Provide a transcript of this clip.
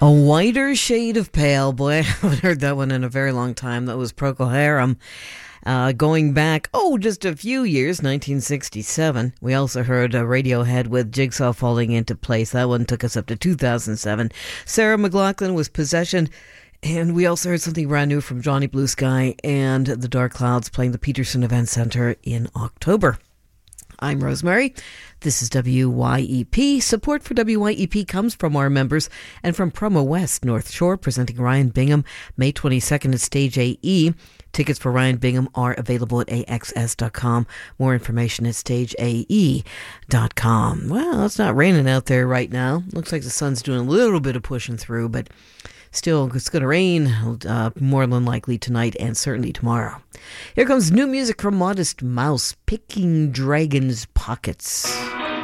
A whiter shade of pale. Boy, I haven't heard that one in a very long time. That was Procol Harum. Going back, just a few years, 1967. We also heard Radiohead with Jigsaw Falling Into Place. That one took us up to 2007. Sarah McLachlan was Possession. And we also heard something brand new from Johnny Blue Sky and the Dark Clouds playing the Peterson Event Centre in October. I'm Rosemary. This is WYEP. Support for WYEP comes from our members and from Promo West North Shore, presenting Ryan Bingham May 22nd at Stage AE. Tickets for Ryan Bingham are available at AXS.com. More information at StageAE.com. Well, it's not raining out there right now. Looks like the sun's doing a little bit of pushing through, but still, it's going to rain more than likely tonight and certainly tomorrow. Here comes new music from Modest Mouse, Picking Dragon's Pockets.